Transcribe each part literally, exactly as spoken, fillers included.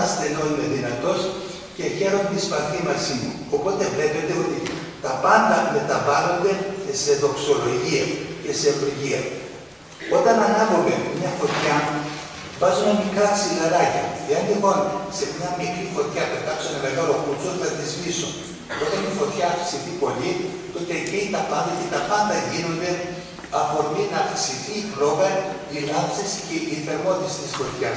ασθενώ είμαι δυνατός και χαίρομαι τη σπαθή μαζί μου. Οπότε βλέπετε ότι τα πάντα μεταβάλλονται σε δοξολογία και σε ευλογία. Όταν ανάβουμε μια φωτιά, βάζουμε μικρά ξυλαράκια. Εάν λοιπόν σε μια μικρή φωτιά πετάξω ένα μεγάλο κουτσό, θα τη σβήσω. Όταν η φωτιά αυξηθεί πολύ, τότε εκεί τα πάντα και τα πάντα γίνονται αφορμή να αυξηθεί η φλόγα, οι λάμψες και η θερμότητα της φωτιάς.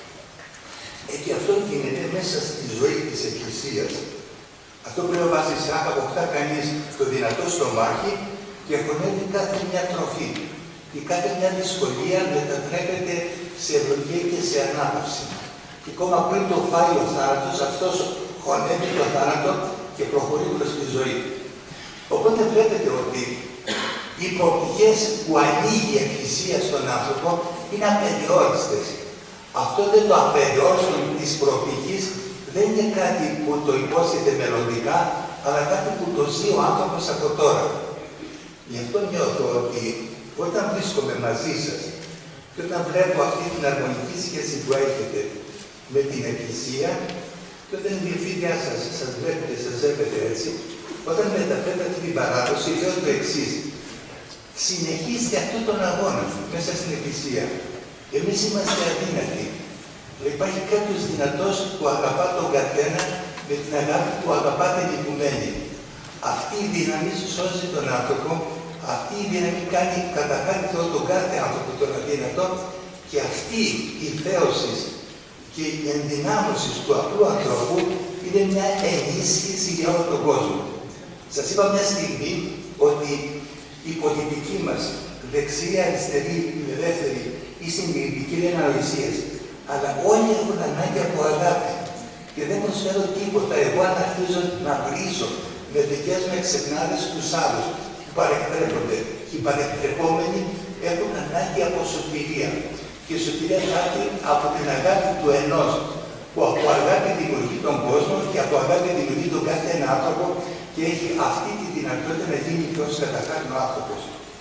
Ε, και αυτό γίνεται μέσα στη ζωή της Εκκλησίας. Αυτό πρέπει να βάζει σαν αποκτά κανείς το δυνατό στομάχι και χωνεύει κάθε μια τροφή. Και κάθε μια δυσκολία μετατρέπεται σε ευλογία και σε ανάπαυση. Και ακόμα πριν το φάει ο θάνατος, αυτός χωνεύει το θάνατο και προχωρεί προς τη ζωή. Οπότε βλέπετε ότι οι προοπτικές που ανοίγει η Εκκλησία στον άνθρωπο είναι απεριόριστες. Αυτό δεν το απεριόριστο της προοπτικής δεν είναι κάτι που το υπόσχεται μελλοντικά, αλλά κάτι που το ζει ο άνθρωπος από τώρα. Γι' αυτό νιώθω ότι όταν βρίσκομαι μαζί σας και όταν βλέπω αυτή την αρμονική σχέση που έχετε με την Εκκλησία, και όταν η διευθύντριά σας σας βλέπει και σας ζεύεται έτσι, όταν μεταφέρετε αυτή την παράδοση, λέω το εξής. Συνεχίστε αυτόν τον αγώνα μέσα στην Εκκλησία. Εμείς είμαστε αδύνατοι. Υπάρχει κάποιος δυνατός που αγαπά τον καθένα με την αγάπη που αγαπά την οικουμένη. Αυτή η δύναμη σώζει τον άνθρωπο, αυτή η δύναμη κάνει κατακάτω τον κάθε άνθρωπο τον αδύνατο και αυτή η θέωση και η ενδυνάμωση του απλού ανθρώπου είναι μια ενίσχυση για όλο τον κόσμο. Σας είπα μια στιγμή ότι η πολιτική μας, δεξιά, αριστερή, ελεύθερη ή συντηρητική είναι ανοησίες. Αλλά όλοι έχουν ανάγκη από αγάπη. Και δεν προσφέρω τίποτα. Εγώ αν αρχίζω να βρίζω με δικές μου εξυπνάδες τους άλλους που παρεκτρέπονται. Και οι παρεκτρεπόμενοι έχουν ανάγκη από σωτηρία. Και η σωτηρία υπάρχει από την αγάπη του ενός, που από αγάπη δημιουργεί τον κόσμο και από αγάπη δημιουργεί τον κάθε ένα άνθρωπο και έχει αυτή τη δυνατότητα να γίνει ποιος κατακάτω ο άνθρωπος.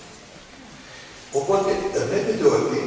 Οπότε βλέπετε ότι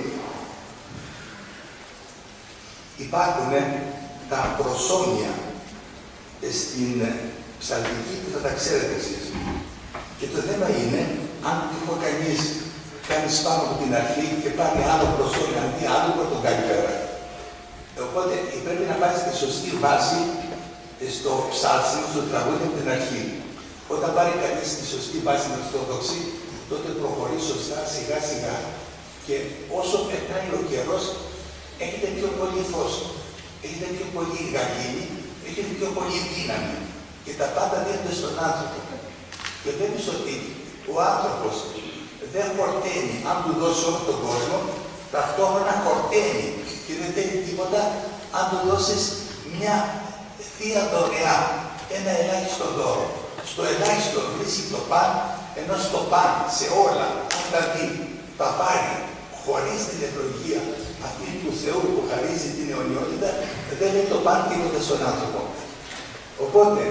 υπάρχουν τα προσώμια στην ψαλτική που θα τα ξέρετε εσείς. Και το θέμα είναι, αν τυχόν κανείς κάνει πάνω από την αρχή και πάρει άλλο προσώμιο αντί άλλο, μπορεί τον κάνει πέρα. Οπότε πρέπει να πάρει τη σωστή βάση στο ψάλσιμο, στο τραγούδι από την αρχή. Όταν πάρει κανείς τη σωστή βάση με ορθόδοξη, τότε προχωρεί σωστά, σιγά σιγά. Και όσο περνάει ο καιρός, έχετε πιο πολύ φως, έχετε πιο πολύ γαλήνη, έχετε πιο πολύ δύναμη. Και τα πάντα δίνονται στον άνθρωπο. Και βλέπεις ότι ο άνθρωπος δεν χορταίνει. Αν του δώσει όλο τον κόσμο, ταυτόχρονα χορταίνει. Και δεν θέλει τίποτα αν του δώσεις μια θεία δωρεά, ένα ελάχιστο δώρο. Στο ελάχιστο βρίσκει το παν, ενώ στο παν σε όλα, αν τα δει, τα πάρει χωρίς την ευλογία αυτή του Θεού που χαρίζει την αιωνιότητα, δεν λέει το παν τίποτα στον άνθρωπο. Οπότε,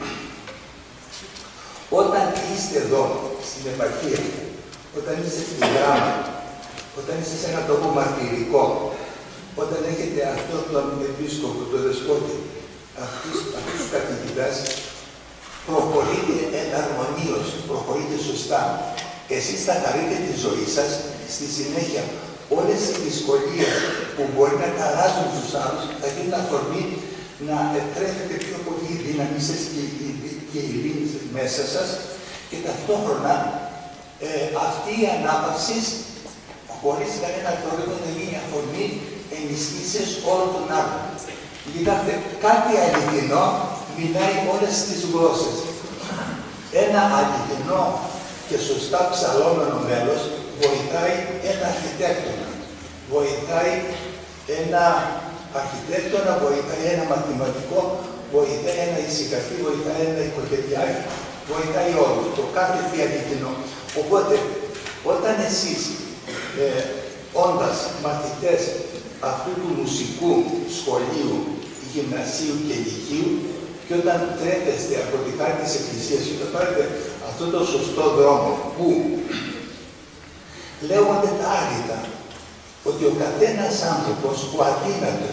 όταν είστε εδώ, στην επαρχία, όταν είστε στη Γράμμα, όταν είστε σε ένα τόπο μαρτυρικό, όταν έχετε αυτόν τον επίσκοπο, τον δεσπότη, αυτούς τους καθηγητές, προχωρείτε εναρμονίως, προχωρείτε σωστά. Εσείς θα χαρείτε τη ζωή σας, στη συνέχεια όλες οι δυσκολίες που μπορεί να ταράζουν τους άλλους θα γίνουν αφορμή να τρέφετε πιο πολύ η δύναμη σας και η ειρήνη μέσα σας και ταυτόχρονα ε, αυτή η ανάπαυση χωρίς κανένα πρόβλημα να γίνει αφορμή ενισχύσεως όλων των άλλων. Κοιτάξτε, κάτι αληθινό μιλάει όλες τις γλώσσες. Ένα αληθινό και σωστά ψαλόμενο μέλος βοηθάει ένα αρχιτέκτονα. Βοηθάει ένα αρχιτέκτονα, βοηθάει ένα μαθηματικό, βοηθάει ένα ησυχαστή, βοηθάει ένα οικογενειάρχη, βοηθάει όλο. Το κάθε τι αληθινό. Οπότε, όταν εσείς, ε, όντας μαθητές αυτού του μουσικού σχολείου, γυμνασίου και λυκείου, και όταν τρέφεστε από τη χάρη της Εκκλησίας και όταν πάρετε αυτό το σωστό δρόμο που λέγονται τα άρρητα, ότι ο καθένας άνθρωπος, ο αδύνατος,